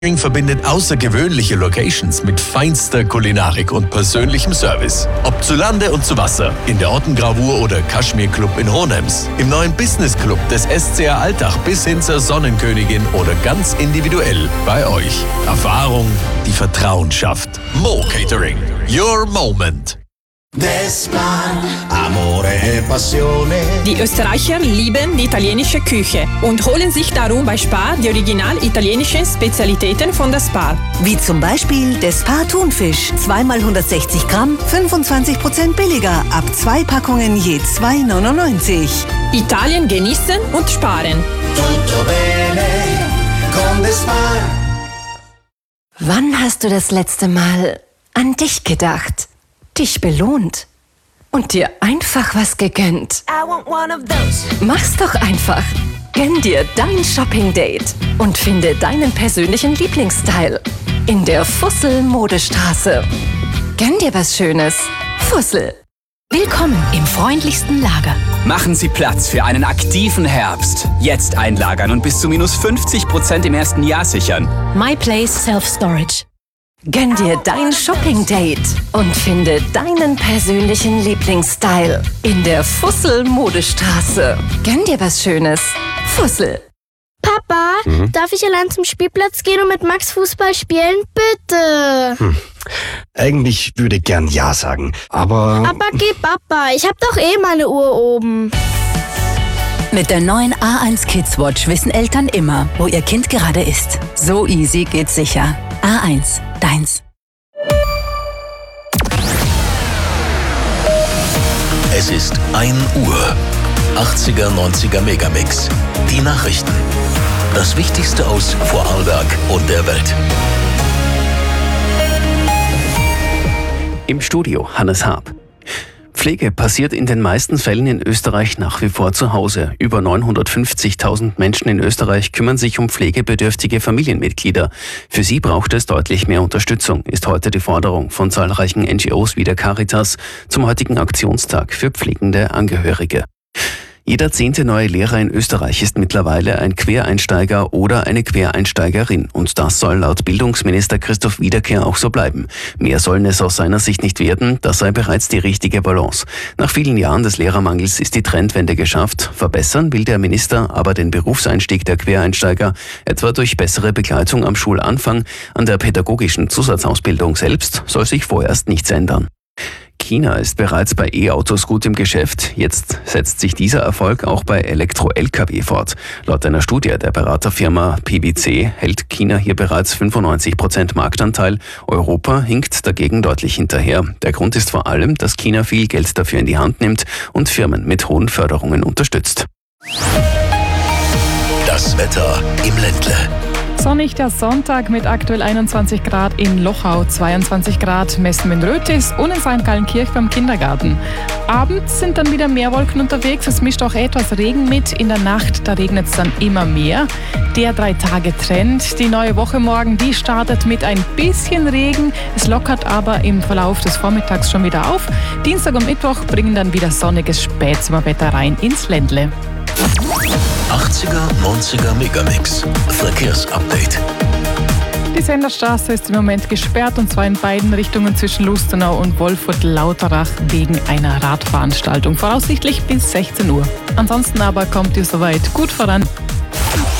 Verbindet außergewöhnliche Locations mit feinster Kulinarik und persönlichem Service. Ob zu Lande und zu Wasser, in der Ottengravur oder Kaschmir Club in Hohenems, im neuen Business Club des SCR Altach bis hin zur Sonnenkönigin oder ganz individuell bei euch. Erfahrung, die Vertrauen schafft. Mo Catering, your moment. Desman, Amore e Passione. Die Österreicher lieben die italienische Küche und holen sich darum bei Spar die original italienischen Spezialitäten von der Spar. Wie zum Beispiel der Spar Thunfisch. 2x160 Gramm, 25% billiger. Ab 2 Packungen je 2,99. Italien genießen und sparen. Tutto bene con the Spar. Wann hast du das letzte Mal an dich gedacht? Dich belohnt und dir einfach was gegönnt? Mach's doch einfach. Gönn dir dein Shopping-Date und finde deinen persönlichen Lieblingsstyle in der Fussel Modestraße. Gönn dir was Schönes. Fussel. Willkommen im freundlichsten Lager. Machen Sie Platz für einen aktiven Herbst. Jetzt einlagern und bis zu minus 50% im ersten Jahr sichern. MyPlace Self-Storage. Gönn dir dein Shopping-Date und finde deinen persönlichen Lieblingsstyle in der Fussel Modestraße. Gönn dir was Schönes. Fussel. Papa, darf ich allein zum Spielplatz gehen und mit Max Fußball spielen? Bitte. Eigentlich würde ich gern Ja sagen, aber... Aber geh, Papa, ich hab doch eh meine Uhr oben. Mit der neuen A1 Kids Watch wissen Eltern immer, wo ihr Kind gerade ist. So easy geht's sicher. A1, deins. Es ist 1 Uhr. 80er, 90er Megamix. Die Nachrichten. Das Wichtigste aus Vorarlberg und der Welt. Im Studio Hannes Haab. Pflege passiert in den meisten Fällen in Österreich nach wie vor zu Hause. Über 950.000 Menschen in Österreich kümmern sich um pflegebedürftige Familienmitglieder. Für sie braucht es deutlich mehr Unterstützung, ist heute die Forderung von zahlreichen NGOs wie der Caritas zum heutigen Aktionstag für pflegende Angehörige. Jeder 10. neue Lehrer in Österreich ist mittlerweile ein Quereinsteiger oder eine Quereinsteigerin. Und das soll laut Bildungsminister Christoph Wiederkehr auch so bleiben. Mehr sollen es aus seiner Sicht nicht werden, das sei bereits die richtige Balance. Nach vielen Jahren des Lehrermangels ist die Trendwende geschafft. Verbessern will der Minister aber den Berufseinstieg der Quereinsteiger, etwa durch bessere Begleitung am Schulanfang. An der pädagogischen Zusatzausbildung selbst soll sich vorerst nichts ändern. China ist bereits bei E-Autos gut im Geschäft. Jetzt setzt sich dieser Erfolg auch bei Elektro-Lkw fort. Laut einer Studie der Beraterfirma PwC hält China hier bereits 95% Marktanteil. Europa hinkt dagegen deutlich hinterher. Der Grund ist vor allem, dass China viel Geld dafür in die Hand nimmt und Firmen mit hohen Förderungen unterstützt. Das Wetter im Ländle. Sonnig der Sonntag mit aktuell 21 Grad in Lochau, 22 Grad Messen in Rötis und in St. Gallenkirch beim Kindergarten. Abends sind dann wieder mehr Wolken unterwegs, es mischt auch etwas Regen mit. In der Nacht, da regnet es dann immer mehr. Der 3-Tage-Trend, die neue Woche morgen, die startet mit ein bisschen Regen. Es lockert aber im Verlauf des Vormittags schon wieder auf. Dienstag und Mittwoch bringen dann wieder sonniges Spätsommerwetter rein ins Ländle. 80er, 90er Megamix. Verkehrsupdate. Die Senderstraße ist im Moment gesperrt und zwar in beiden Richtungen zwischen Lustenau und Wolfurt-Lauterach wegen einer Radveranstaltung. Voraussichtlich bis 16 Uhr. Ansonsten aber kommt ihr soweit gut voran.